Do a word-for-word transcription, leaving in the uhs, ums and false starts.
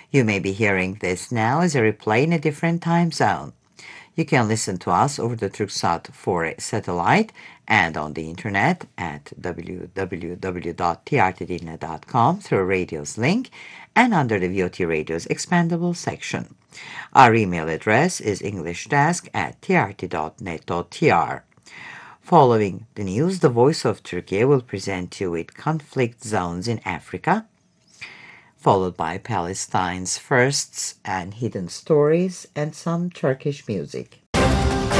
You may be hearing this now as a replay in a different time zone. You can listen to us over the Turksat four satellite and on the internet at w w w dot t r t dinle dot com through radio's link and under the V O T Radio's expandable section. Our email address is englishdesk at t r t dot net dot t r. Following the news, the Voice of Turkey will present you with conflict zones in Africa, followed by Palestine's firsts and hidden stories and some Turkish music.